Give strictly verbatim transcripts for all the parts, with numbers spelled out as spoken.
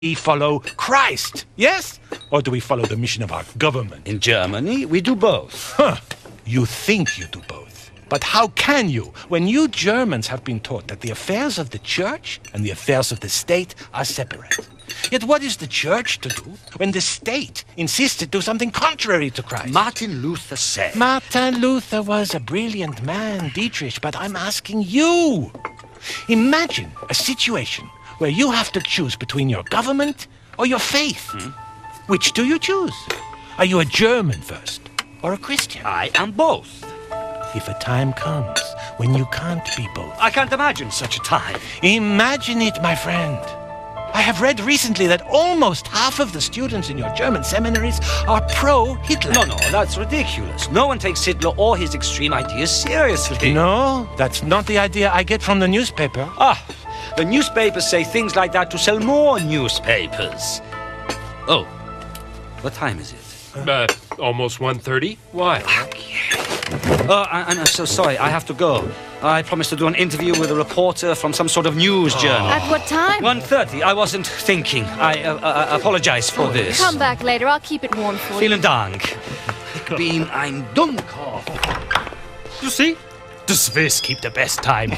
we follow Christ, yes? Or do we follow the mission of our government? In Germany, we do both. Huh. You think you do both. But how can you, when you Germans have been taught that the affairs of the church and the affairs of the state are separate? Yet what is the church to do when the state insists to do something contrary to Christ? Martin Luther said... Martin Luther was a brilliant man, Dietrich, but I'm asking you. Imagine a situation where you have to choose between your government or your faith. Hmm? Which do you choose? Are you a German first or a Christian? I am both. If a time comes when you can't be both. I can't imagine such a time. Imagine it, my friend. I have read recently that almost half of the students in your German seminaries are pro-Hitler. No, no, that's ridiculous. No one takes Hitler or his extreme ideas seriously. No, that's not the idea I get from the newspaper. Ah, the newspapers say things like that to sell more newspapers. Oh, what time is it? Uh, almost one thirty? Why? Oh, I, I'm so sorry. I have to go. I promised to do an interview with a reporter from some sort of news journal. At what time? one thirty. I wasn't thinking. I uh, uh, apologize for this. Come back later. I'll keep it warm for you. Vielen Dank. Ich bin ein Dummkopf. You see? The Swiss keep the best time.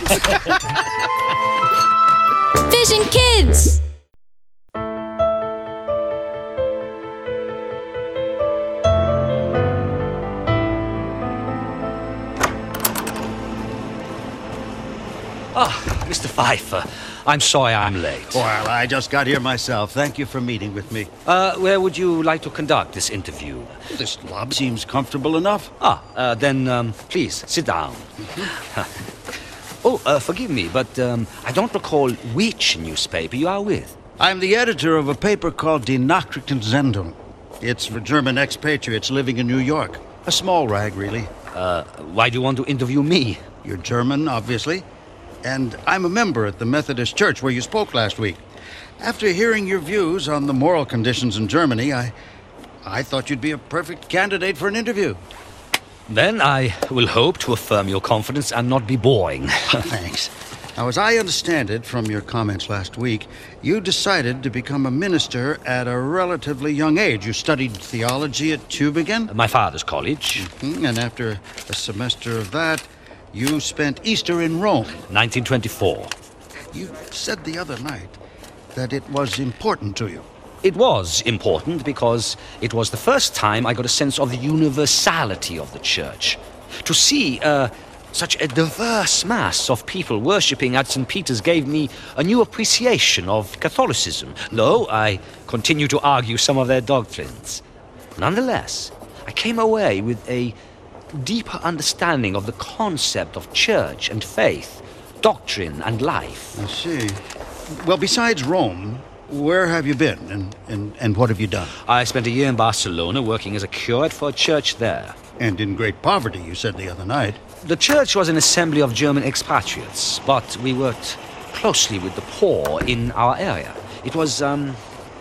Vision Kids! Ah, Mister Pfeiffer, I'm sorry I'm late. Well, I just got here myself. Thank you for meeting with me. Uh, where would you like to conduct this interview? This lobby seems comfortable enough. Ah, uh, then, um, please, sit down. Mm-hmm. oh, uh, forgive me, but um, I don't recall which newspaper you are with. I'm the editor of a paper called Die Nachrichtensendung. It's for German expatriates living in New York. A small rag, really. Uh, why do you want to interview me? You're German, obviously. And I'm a member at the Methodist Church where you spoke last week. After hearing your views on the moral conditions in Germany, I I thought you'd be a perfect candidate for an interview. Then I will hope to affirm your confidence and not be boring. Thanks. Now, as I understand it from your comments last week, you decided to become a minister at a relatively young age. You studied theology at Tübingen? My father's college. Mm-hmm. And after a semester of that, you spent Easter in Rome. nineteen twenty-four. You said the other night that it was important to you. It was important because it was the first time I got a sense of the universality of the church. To see uh, such a diverse mass of people worshipping at Saint Peter's gave me a new appreciation of Catholicism, though I continue to argue some of their doctrines. Nonetheless, I came away with a deeper understanding of the concept of church and faith, doctrine and life. I see. Well, besides Rome, where have you been and, and, and what have you done? I spent a year in Barcelona working as a curate for a church there. And in great poverty, you said the other night. The church was an assembly of German expatriates, but we worked closely with the poor in our area. It was, um,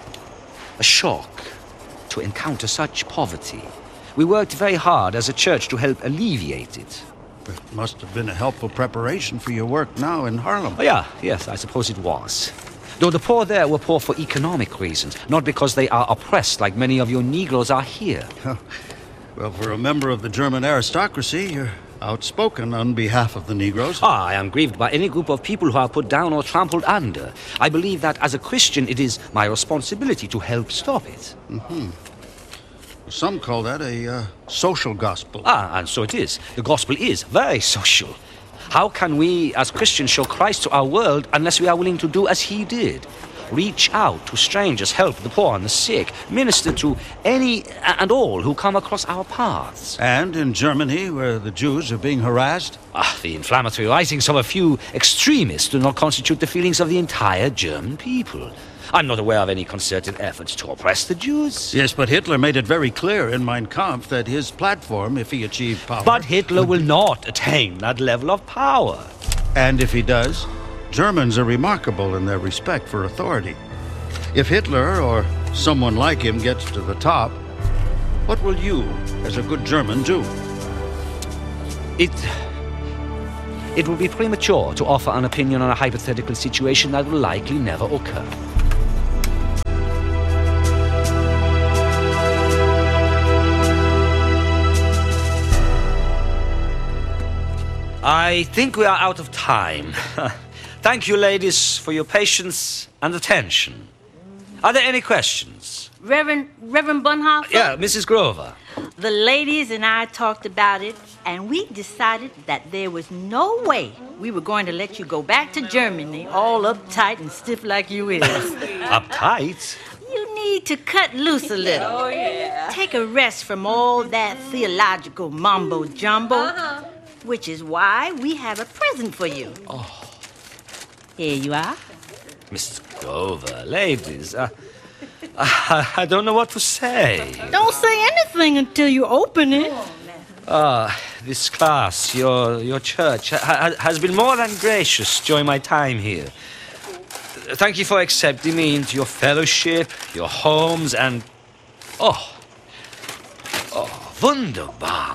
a shock to encounter such poverty. We worked very hard as a church to help alleviate it. It must have been a helpful preparation for your work now in Harlem. Oh, yeah, yes, I suppose it was. Though the poor there were poor for economic reasons, not because they are oppressed like many of your Negroes are here. Well, for a member of the German aristocracy, you're outspoken on behalf of the Negroes. Ah, I am grieved by any group of people who are put down or trampled under. I believe that as a Christian, it is my responsibility to help stop it. Mm-hmm. Some call that a uh, social gospel. Ah, and so it is. The gospel is very social. How can we, as Christians, show Christ to our world unless we are willing to do as he did? Reach out to strangers, help the poor and the sick, minister to any and all who come across our paths. And in Germany, where the Jews are being harassed? Ah, the inflammatory writings of a few extremists do not constitute the feelings of the entire German people. I'm not aware of any concerted efforts to oppress the Jews. Yes, but Hitler made it very clear in Mein Kampf that his platform, if he achieved power... But Hitler will not attain that level of power. And if he does, Germans are remarkable in their respect for authority. If Hitler or someone like him gets to the top, what will you, as a good German, do? It... It would be premature to offer an opinion on a hypothetical situation that will likely never occur. I think we are out of time. Thank you, ladies, for your patience and attention. Are there any questions? Reverend Reverend Bunhofer? Yeah, Missus Grover. The ladies and I talked about it, and we decided that there was no way we were going to let you go back to Germany all uptight and stiff like you is. Uptight? You need to cut loose a little. Oh, yeah. Take a rest from all that theological mumbo-jumbo, uh-huh. which is why we have a present for you. Oh. Here you are. Missus Grover, ladies, uh, I, I don't know what to say. Don't say anything until you open it. Ah, uh, this class, your your church, ha has been more than gracious during my time here. Thank you for accepting me into your fellowship, your homes, and... Oh, oh, wunderbar.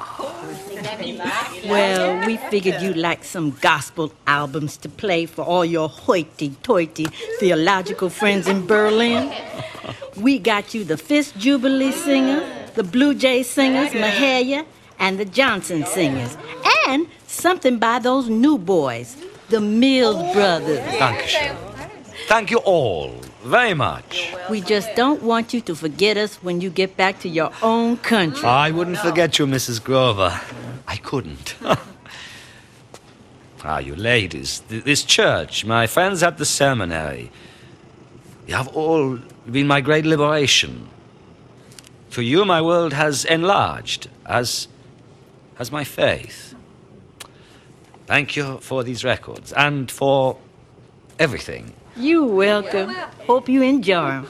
Well, we figured you'd like some gospel albums to play for all your hoity-toity theological friends in Berlin. We got you the Fifth Jubilee Singers, the Blue Jay Singers, Mahalia, and the Johnson Singers. And something by those new boys, the Mills Brothers. Dankeschön. Thank you all very much. We just don't want you to forget us when you get back to your own country. I wouldn't forget you, Missus Grover. I couldn't. Ah, you ladies, th this church, my friends at the seminary, you have all been my great liberation. To you, my world has enlarged, as has my faith. Thank you for these records and for everything. You're welcome. Hope you enjoy them.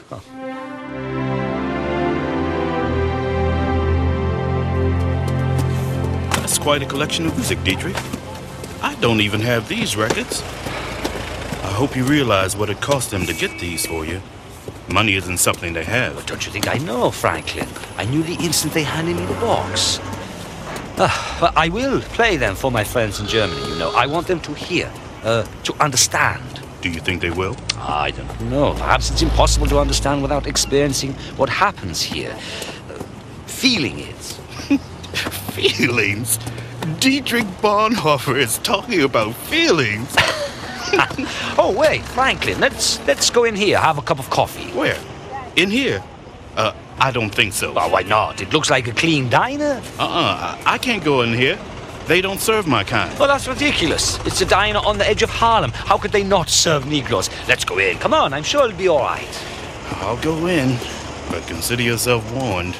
That's quite a collection of music, Dietrich. I don't even have these records. I hope you realize what it cost them to get these for you. Money isn't something they have. But don't you think I know, Franklin? I knew the instant they handed me the box. Uh, but I will play them for my friends in Germany, you know. I want them to hear, uh, to understand. Do you think they will? I don't know. Perhaps it's impossible to understand without experiencing what happens here. Uh, feeling it. Feelings? Dietrich Bonhoeffer is talking about feelings. Oh, wait, Franklin, let's let's go in here, have a cup of coffee. Where? In here? Uh, I don't think so. Well, why not? It looks like a clean diner. Uh-uh, I, I can't go in here. They don't serve my kind. Well, that's ridiculous. It's a diner on the edge of Harlem. How could they not serve Negroes? Let's go in. Come on, I'm sure it'll be all right. I'll go in, but consider yourself warned.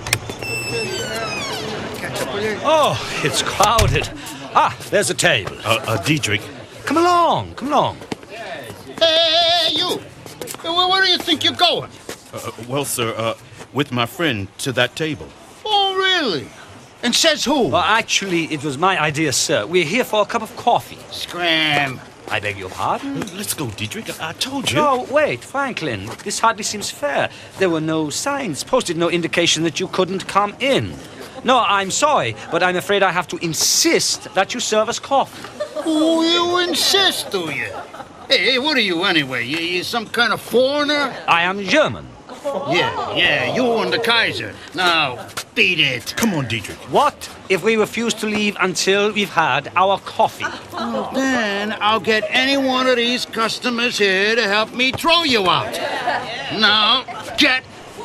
Oh, it's crowded. Ah, there's a table. Uh, uh, Dietrich. Come along, come along. Hey, you! Where do you think you're going? Uh, well, sir, uh, with my friend to that table. Oh, really? And says who? Well, actually, it was my idea, sir. We're here for a cup of coffee. Scram. I beg your pardon? Let's go, Dietrich. I, I told you. No, wait, Franklin. This hardly seems fair. There were no signs posted, no indication that you couldn't come in. No, I'm sorry, but I'm afraid I have to insist that you serve us coffee. Oh, you insist, do you? Hey, hey, what are you anyway? You, you some kind of foreigner? I am German. Yeah, yeah, you and the Kaiser. Now, beat it. Come on, Dietrich. What if we refuse to leave until we've had our coffee? Well, then I'll get any one of these customers here to help me throw you out. Now, get...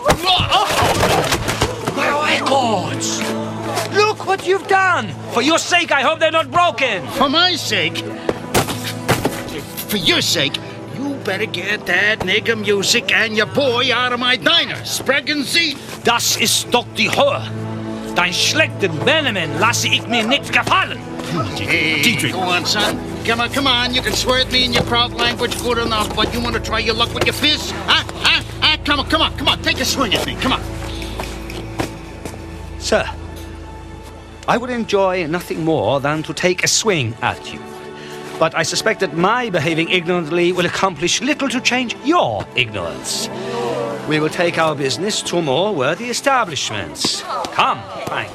My records! Look what you've done! For your sake, I hope they're not broken! For my sake? For your sake, you better get that nigger music and your boy out of my diner. Sprechen Sie? Das ist doch die Höhe. Dein schlechten Benehmen lasse ich mir nicht gefallen. Hey, Dietrich. Go on, son. Come on, come on. You can swear at me in your proud language good enough, but you want to try your luck with your fists? Huh? Huh? Huh? Come on, come on, come on. Take a swing at me. Come on. Sir, I would enjoy nothing more than to take a swing at you. But I suspect that my behaving ignorantly will accomplish little to change your ignorance. We will take our business to more worthy establishments. Come, Frank.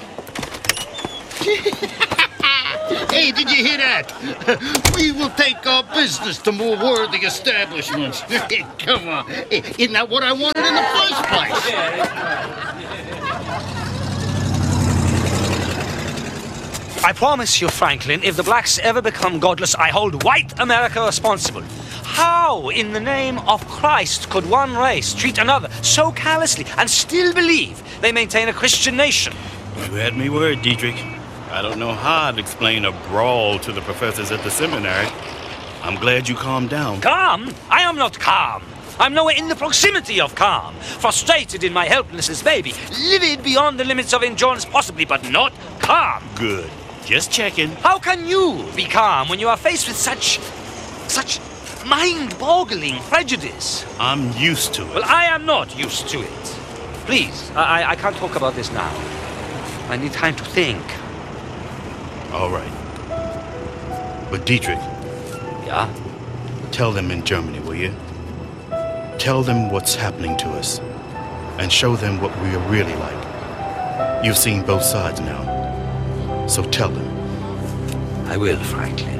Hey, did you hear that? We will take our business to more worthy establishments. Come on. Isn't that what I wanted in the first place? I promise you, Franklin, if the blacks ever become godless, I hold white America responsible. How, in the name of Christ, could one race treat another so callously and still believe they maintain a Christian nation? You had me worried, Dietrich. I don't know how I'd explain a brawl to the professors at the seminary. I'm glad you calmed down. Calm? I am not calm. I'm nowhere in the proximity of calm. Frustrated in my helplessness, maybe. Livid beyond the limits of endurance, possibly, but not calm. Good. Just checking. How can you be calm when you are faced with such... such mind-boggling prejudice? I'm used to it. Well, I am not used to it. Please, I, I can't talk about this now. I need time to think. All right. But Dietrich, Yeah? tell them in Germany, will you? Tell them what's happening to us. And show them what we are really like. You've seen both sides now. So tell them. I will, Franklin.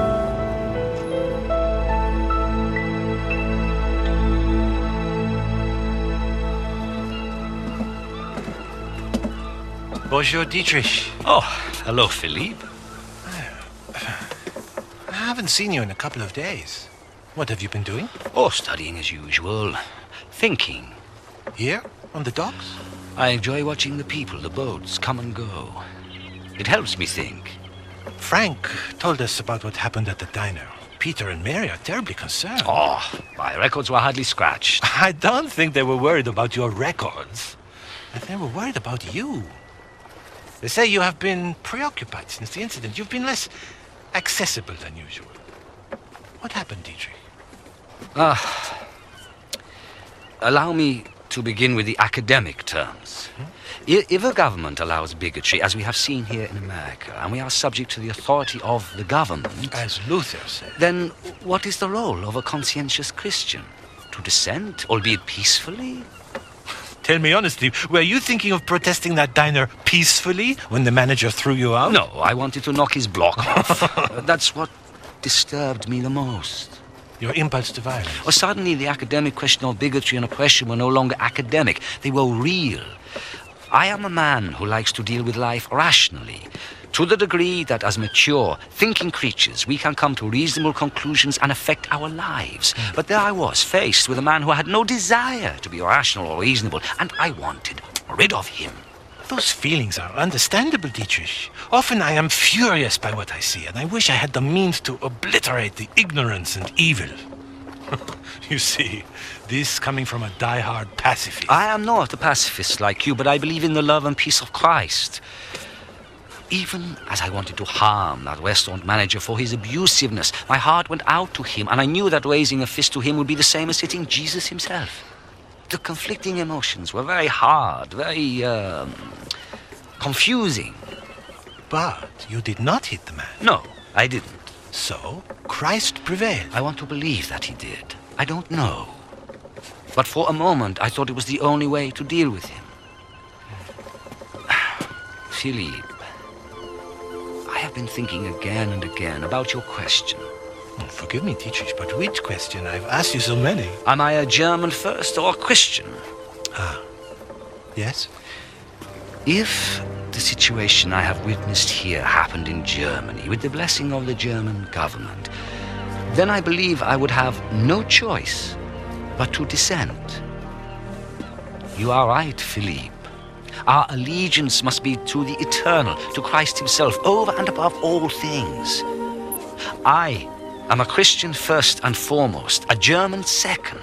Bonjour, Dietrich. Oh, hello, Philippe. I haven't seen you in a couple of days. What have you been doing? Oh, studying as usual. Thinking. Here? On the docks? I enjoy watching the people, the boats, come and go. It helps me think. Frank told us about what happened at the diner. Peter and Mary are terribly concerned. Oh, my records were hardly scratched. I don't think they were worried about your records. But they were worried about you. They say you have been preoccupied since the incident. You've been less accessible than usual. What happened, Dietrich? Ah. Allow me to begin with the academic terms. Hmm? I- If a government allows bigotry, as we have seen here in America, and we are subject to the authority of the government, As Luther said. then what is the role of a conscientious Christian? To dissent, albeit peacefully? Tell me honestly, were you thinking of protesting that diner peacefully when the manager threw you out? No, I wanted to knock his block off. Uh, That's what disturbed me the most. Your impulse to violence. Or suddenly the academic question of bigotry and oppression were no longer academic. They were real. I am a man who likes to deal with life rationally, to the degree that as mature, thinking creatures, we can come to reasonable conclusions and affect our lives. Mm. But there I was, faced with a man who had no desire to be rational or reasonable, and I wanted rid of him. Those feelings are understandable, Dietrich. Often I am furious by what I see, and I wish I had the means to obliterate the ignorance and evil. You see, this coming from a die-hard pacifist. I am not a pacifist like you, but I believe in the love and peace of Christ. Even as I wanted to harm that restaurant manager for his abusiveness, my heart went out to him, and I knew that raising a fist to him would be the same as hitting Jesus himself. The conflicting emotions were very hard, very, um, confusing. But you did not hit the man. No, I didn't. So, Christ prevailed. I want to believe that he did. I don't know. But for a moment, I thought it was the only way to deal with him. Philippe, I have been thinking again and again about your question. Oh, forgive me, Dietrich, but which question? I've asked you so many. Am I a German first or a Christian? Ah, yes? If the situation I have witnessed here happened in Germany with the blessing of the German government, then I believe I would have no choice but to dissent. You are right, Philippe. Our allegiance must be to the eternal, to Christ himself, over and above all things. I am a Christian first and foremost, a German second.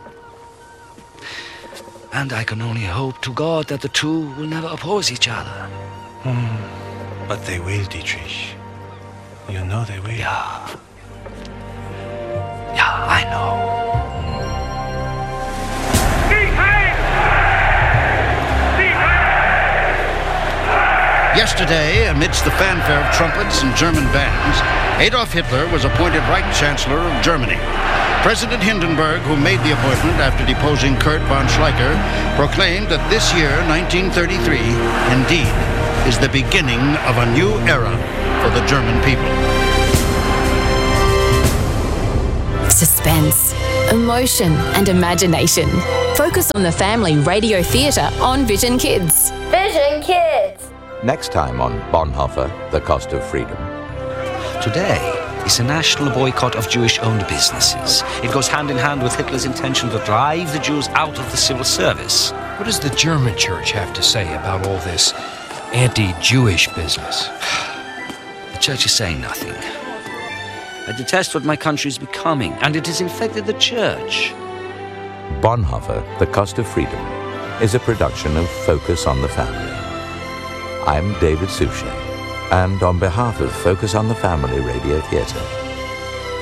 And I can only hope to God that the two will never oppose each other. Hmm. But they will, Dietrich. You know they will. Yeah. Yeah, I know. Yesterday, amidst the fanfare of trumpets and German bands, Adolf Hitler was appointed Reich Chancellor of Germany. President Hindenburg, who made the appointment after deposing Kurt von Schleicher, proclaimed that this year, nineteen thirty-three, indeed, is the beginning of a new era for the German people. Suspense, emotion, and imagination. Focus on the family radio theatre on Vision Kids. Vision Kids. Next time on Bonhoeffer, The Cost of Freedom. Today is a national boycott of Jewish-owned businesses. It goes hand in hand with Hitler's intention to drive the Jews out of the civil service. What does the German church have to say about all this anti-Jewish business? The church is saying nothing. I detest what my country is becoming, and it has infected the church. Bonhoeffer, The Cost of Freedom is a production of Focus on the Family. I'm David Suchet, and on behalf of Focus on the Family Radio Theatre,